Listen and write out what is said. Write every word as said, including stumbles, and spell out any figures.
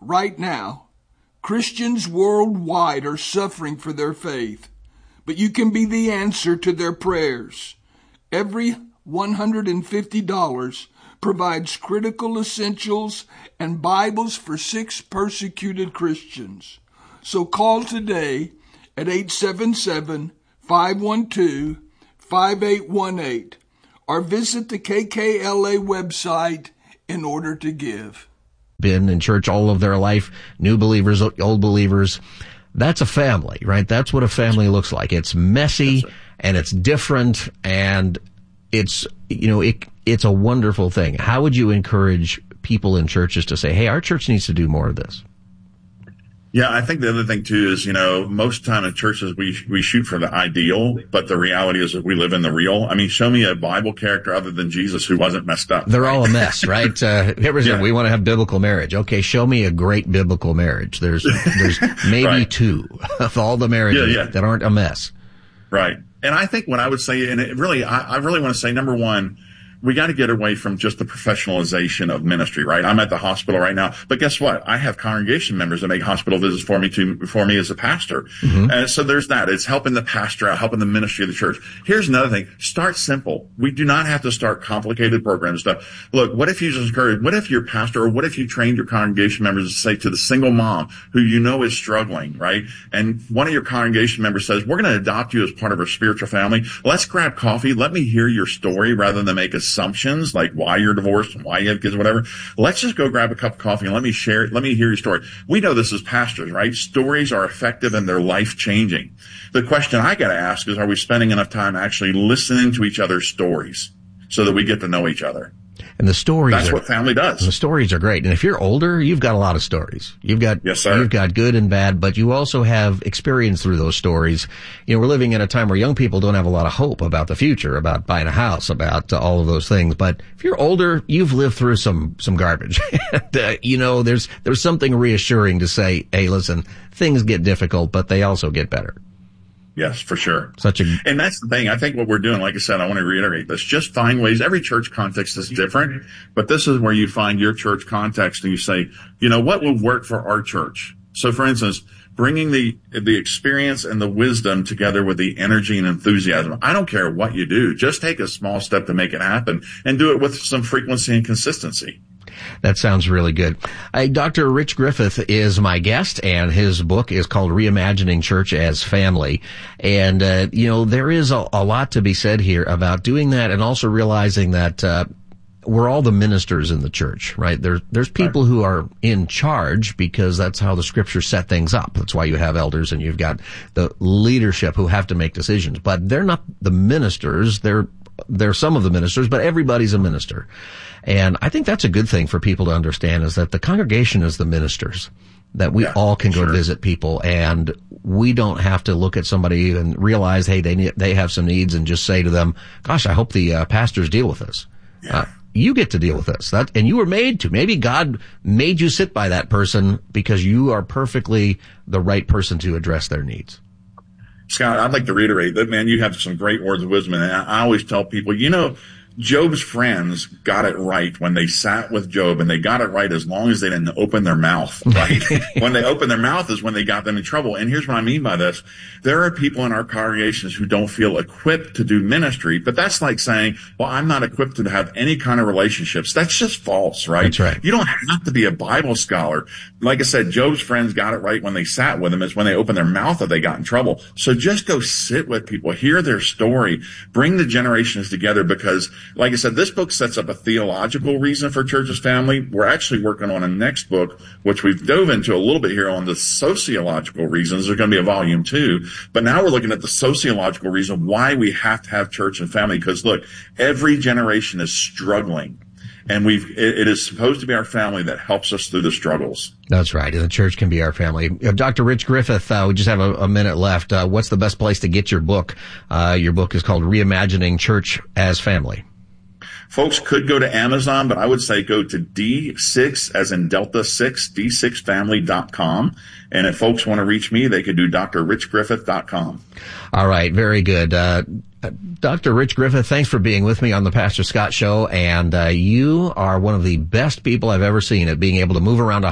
right now, Christians worldwide are suffering for their faith, but you can be the answer to their prayers. Every one hundred fifty dollars provides critical essentials and Bibles for six persecuted Christians. So call today at eight seven seven, five one two, five eight one eight or visit the K K L A website in order to give. Been in church all of their life, new believers, old believers. That's a family, right? That's what a family looks like. It's messy and it's different and it's, you know, it, it's a wonderful thing. How would you encourage people in churches to say, hey, our church needs to do more of this? Yeah, I think the other thing too is, you know, most of the time in churches we we shoot for the ideal, but the reality is that we live in the real. I mean, show me a Bible character other than Jesus who wasn't messed up. They're right? all a mess, right? Uh, yeah. We want to have biblical marriage. Okay, show me a great biblical marriage. There's there's maybe right. two of all the marriages yeah, yeah. that aren't a mess. Right. And I think what I would say, and it really, I, I really want to say, number one, we got to get away from just the professionalization of ministry, right? I'm at the hospital right now, but guess what? I have congregation members that make hospital visits for me to, for me as a pastor. Mm-hmm. And so there's that. It's helping the pastor out, helping the ministry of the church. Here's another thing. Start simple. We do not have to start complicated programs stuff. Look, what if you just encourage, what if your pastor or what if you trained your congregation members to say to the single mom who you know is struggling, right? And one of your congregation members says, we're going to adopt you as part of our spiritual family. Let's grab coffee. Let me hear your story rather than make a assumptions like why you're divorced and why you have kids, whatever. Let's just go grab a cup of coffee and let me share it. Let me hear your story. We know this as pastors, right? Stories are effective and they're life changing. The question I got to ask is, are we spending enough time actually listening to each other's stories so that we get to know each other? And the stories That's are, what family does. The stories are great. And if you're older, you've got a lot of stories. You've got, yes, sir. You've got good and bad, but you also have experience through those stories. You know, we're living in a time where young people don't have a lot of hope about the future, about buying a house, about uh, all of those things. But if you're older, you've lived through some, some garbage. and, uh, you know, there's, there's something reassuring to say, hey, listen, things get difficult, but they also get better. Yes, for sure. Such a, and that's the thing. I think what we're doing, like I said, I want to reiterate this. Just find ways. Every church context is different, but this is where you find your church context and you say, you know, what would work for our church? So for instance, bringing the, the experience and the wisdom together with the energy and enthusiasm. I don't care what you do. Just take a small step to make it happen and do it with some frequency and consistency. That sounds really good. Uh, Doctor Rich Griffith is my guest, and his book is called Reimagining Church as Family. And, uh, you know, there is a, a lot to be said here about doing that and also realizing that, uh, we're all the ministers in the church, right? There's, there's people who are in charge because that's how the scriptures set things up. That's why you have elders and you've got the leadership who have to make decisions, but they're not the ministers. They're, they're some of the ministers, but everybody's a minister. And I think that's a good thing for people to understand, is that the congregation is the ministers, that we yeah, all can go sure. visit people, and we don't have to look at somebody and realize, hey, they need, they have some needs, and just say to them, gosh, I hope the uh, pastors deal with this. Yeah. Uh, you get to deal with this. That, and you were made to. Maybe God made you sit by that person because you are perfectly the right person to address their needs. Scott, I'd like to reiterate that, man, you have some great words of wisdom. And I always tell people, you know, Job's friends got it right when they sat with Job, and they got it right as long as they didn't open their mouth, right? When they opened their mouth is when they got them in trouble. And here's what I mean by this. There are people in our congregations who don't feel equipped to do ministry, but that's like saying, well, I'm not equipped to have any kind of relationships. That's just false, right? That's right. You don't have to be a Bible scholar. Like I said, Job's friends got it right when they sat with him. It's when they opened their mouth that they got in trouble. So just go sit with people, hear their story, bring the generations together, because like I said, this book sets up a theological reason for church as family. We're actually working on a next book, which we've dove into a little bit here on the sociological reasons. There's going to be a volume two, but now we're looking at the sociological reason why we have to have church and family. Because look, every generation is struggling, and we've, it, it is supposed to be our family that helps us through the struggles. That's right. And the church can be our family. Uh, Doctor Rich Griffith, uh, we just have a, a minute left. Uh, what's the best place to get your book? Uh, your book is called Reimagining Church as Family. Folks could go to Amazon, but I would say go to D six, as in Delta six, D six family dot com. And if folks want to reach me, they could do D R rich griffith dot com. All right. Very good. Uh, Doctor Rich Griffith, thanks for being with me on the Pastor Scott Show. And uh, you are one of the best people I've ever seen at being able to move around a